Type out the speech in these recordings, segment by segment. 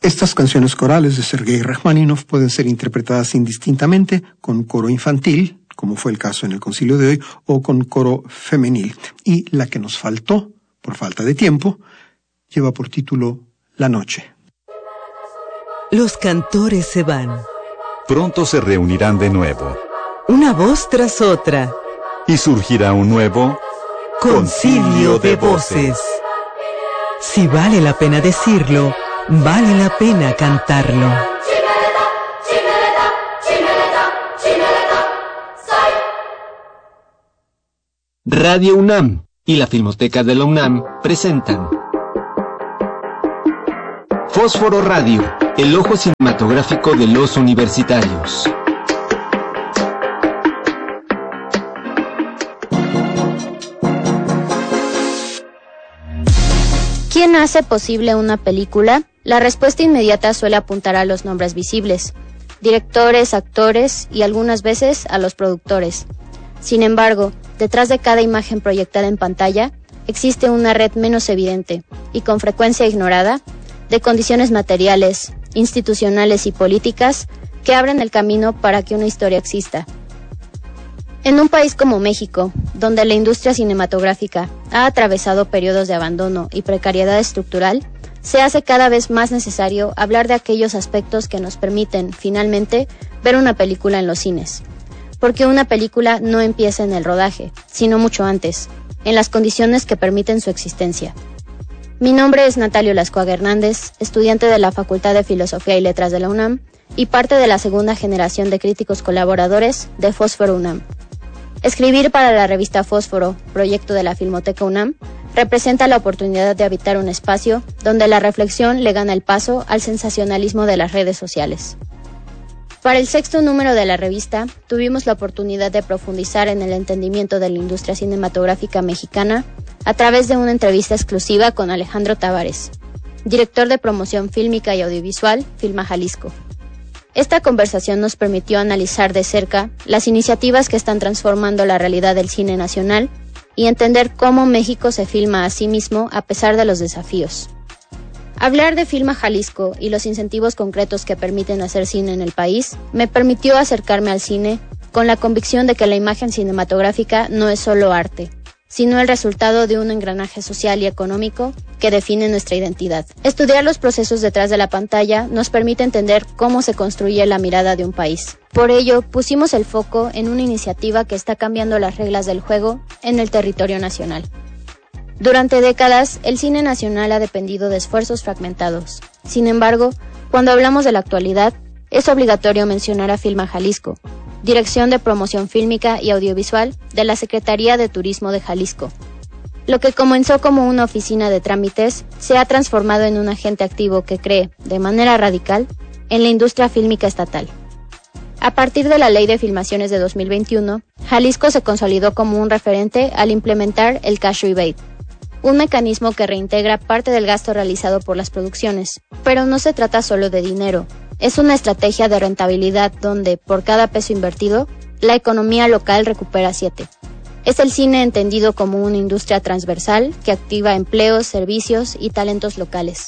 Estas canciones corales de Sergei Rachmaninoff pueden ser interpretadas indistintamente con coro infantil, como fue el caso en el concilio de hoy, o con coro femenil. Y la que nos faltó, por falta de tiempo, lleva por título La Noche. Los cantores se van. Pronto se reunirán de nuevo. Una voz tras otra. Y surgirá un nuevo concilio de voces. Si vale la pena decirlo, vale la pena cantarlo. Radio UNAM y la Filmoteca de la UNAM presentan Fósforo Radio, el ojo cinematográfico de los universitarios. ¿Quién hace posible una película? La respuesta inmediata suele apuntar a los nombres visibles, directores, actores y algunas veces a los productores. Sin embargo, detrás de cada imagen proyectada en pantalla, existe una red menos evidente y con frecuencia ignorada de condiciones materiales, institucionales y políticas que abren el camino para que una historia exista. En un país como México, donde la industria cinematográfica ha atravesado periodos de abandono y precariedad estructural, se hace cada vez más necesario hablar de aquellos aspectos que nos permiten, finalmente, ver una película en los cines. Porque una película no empieza en el rodaje, sino mucho antes, en las condiciones que permiten su existencia. Mi nombre es Natalia Olascoaga Hernández, estudiante de la Facultad de Filosofía y Letras de la UNAM y parte de la segunda generación de críticos colaboradores de Fósforo UNAM. Escribir para la revista Fósforo, proyecto de la Filmoteca UNAM, representa la oportunidad de habitar un espacio donde la reflexión le gana el paso al sensacionalismo de las redes sociales. Para el 6º número de la revista, tuvimos la oportunidad de profundizar en el entendimiento de la industria cinematográfica mexicana a través de una entrevista exclusiva con Alejandro Tavares, director de promoción fílmica y audiovisual, Filma Jalisco. Esta conversación nos permitió analizar de cerca las iniciativas que están transformando la realidad del cine nacional y entender cómo México se filma a sí mismo a pesar de los desafíos. Hablar de Filma Jalisco y los incentivos concretos que permiten hacer cine en el país me permitió acercarme al cine con la convicción de que la imagen cinematográfica no es solo arte, sino el resultado de un engranaje social y económico que define nuestra identidad. Estudiar los procesos detrás de la pantalla nos permite entender cómo se construye la mirada de un país. Por ello, pusimos el foco en una iniciativa que está cambiando las reglas del juego en el territorio nacional. Durante décadas, el cine nacional ha dependido de esfuerzos fragmentados. Sin embargo, cuando hablamos de la actualidad, es obligatorio mencionar a Filma Jalisco, Dirección de Promoción Fílmica y Audiovisual de la Secretaría de Turismo de Jalisco. Lo que comenzó como una oficina de trámites se ha transformado en un agente activo que cree, de manera radical, en la industria fílmica estatal. A partir de la Ley de Filmaciones de 2021, Jalisco se consolidó como un referente al implementar el cash rebate, un mecanismo que reintegra parte del gasto realizado por las producciones. Pero no se trata solo de dinero, es una estrategia de rentabilidad donde, por cada peso invertido, la economía local recupera 7. Es el cine entendido como una industria transversal que activa empleos, servicios y talentos locales.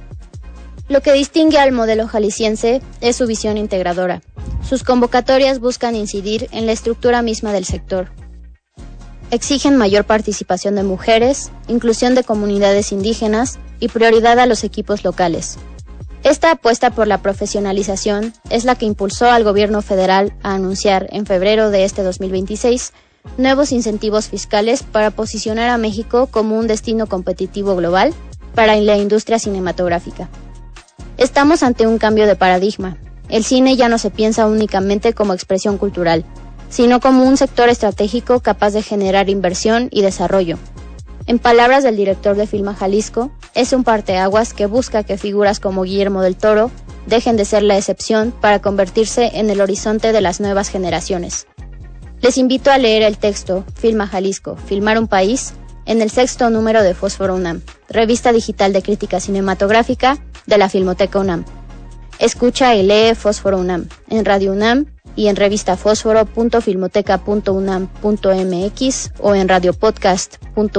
Lo que distingue al modelo jalisciense es su visión integradora. Sus convocatorias buscan incidir en la estructura misma del sector. Exigen mayor participación de mujeres, inclusión de comunidades indígenas y prioridad a los equipos locales. Esta apuesta por la profesionalización es la que impulsó al gobierno federal a anunciar en febrero de este 2026 nuevos incentivos fiscales para posicionar a México como un destino competitivo global para la industria cinematográfica. Estamos ante un cambio de paradigma. El cine ya no se piensa únicamente como expresión cultural, sino como un sector estratégico capaz de generar inversión y desarrollo. En palabras del director de Filma Jalisco, es un parteaguas que busca que figuras como Guillermo del Toro dejen de ser la excepción para convertirse en el horizonte de las nuevas generaciones. Les invito a leer el texto Filma Jalisco, Filmar un País, en el 6º número de Fósforo UNAM, revista digital de crítica cinematográfica de la Filmoteca UNAM. Escucha y lee Fósforo UNAM en Radio UNAM y en revistafosforo.filmoteca.unam.mx o en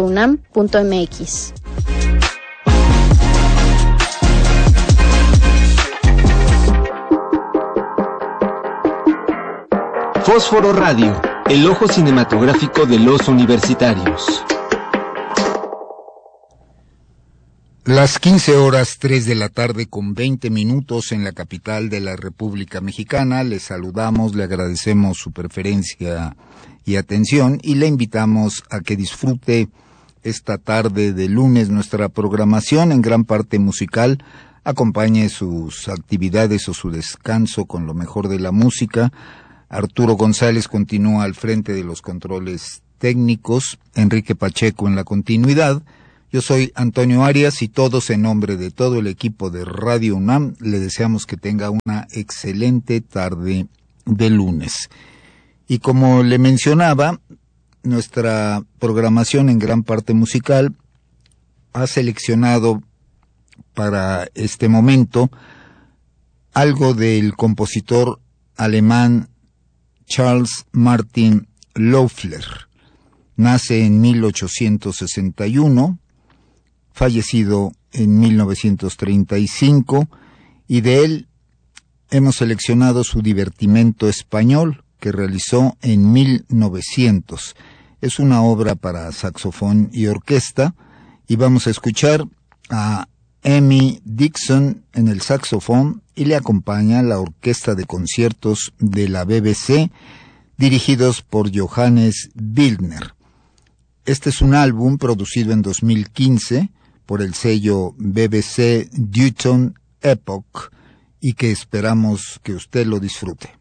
radiopodcast.unam.mx. Fósforo Radio, el ojo cinematográfico de los universitarios. Las 15:03 de la tarde con 20 minutos en la capital de la República Mexicana. Les saludamos, le agradecemos su preferencia y atención y le invitamos a que disfrute esta tarde de lunes nuestra programación en gran parte musical. Acompañe sus actividades o su descanso con lo mejor de la música. Arturo González continúa al frente de los controles técnicos, Enrique Pacheco en la continuidad. Yo soy Antonio Arias y todos en nombre de todo el equipo de Radio UNAM le deseamos que tenga una excelente tarde de lunes. Y como le mencionaba, nuestra programación en gran parte musical ha seleccionado para este momento algo del compositor alemán Charles Martin Loeffler. Nace en 1861, fallecido en 1935, y de él hemos seleccionado su divertimento español que realizó en 1900. Es una obra para saxofón y orquesta y vamos a escuchar a Emmy Dixon en el saxofón y le acompaña la orquesta de conciertos de la BBC dirigidos por Johannes Wildner. Este es un álbum producido en 2015 por el sello BBC Dutton Epoch y que esperamos que usted lo disfrute.